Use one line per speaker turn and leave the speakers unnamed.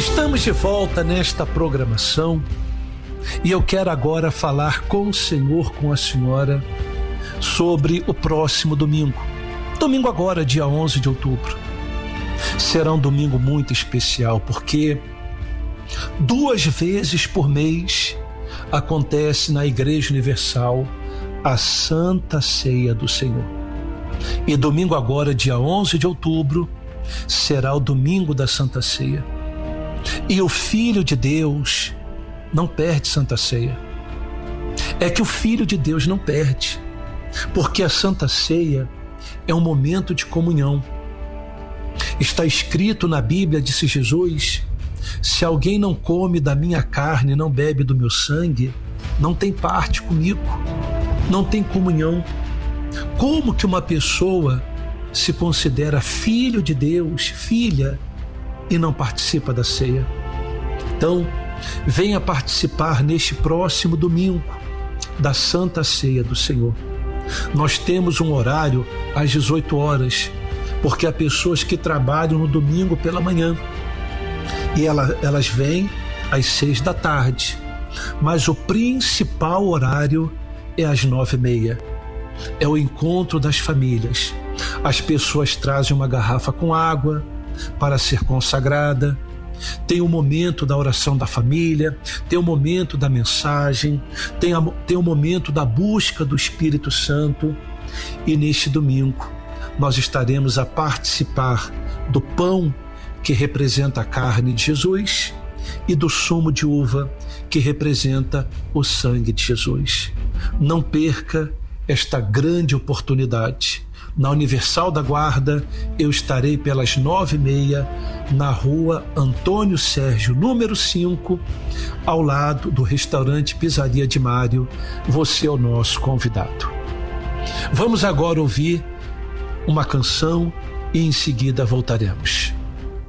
Estamos de volta nesta programação e eu quero agora falar com o Senhor, com a senhora, sobre o próximo domingo. Domingo agora, dia 11 de outubro. Será um domingo muito especial porque 2 vezes por mês acontece na Igreja Universal a Santa Ceia do Senhor. E domingo agora, dia 11 de outubro, será o domingo da Santa Ceia. E o Filho de Deus não perde Santa Ceia. É que o Filho de Deus não perde, porque a Santa Ceia é um momento de comunhão. Está escrito na Bíblia, disse Jesus: se alguém não come da minha carne, não bebe do meu sangue, não tem parte comigo, não tem comunhão. Como que uma pessoa se considera filho de Deus, filha, e não participa da ceia? Então, venha participar neste próximo domingo da Santa Ceia do Senhor. Nós temos um horário às 18 horas, porque há pessoas que trabalham no domingo pela manhã e elas vêm às 6 da tarde, mas o principal horário é às 9h30. É o encontro das famílias. As pessoas trazem uma garrafa com água para ser consagrada, tem o momento da oração da família, tem o momento da mensagem, tem o momento da busca do Espírito Santo. E neste domingo nós estaremos a participar do pão que representa a carne de Jesus e do sumo de uva que representa o sangue de Jesus. Não perca esta grande oportunidade. Na Universal da Guarda, eu estarei pelas 9h30 na rua Antônio Sérgio, número 5, ao lado do restaurante Pizzaria de Mário. Você é o nosso convidado. Vamos agora ouvir uma canção e em seguida voltaremos.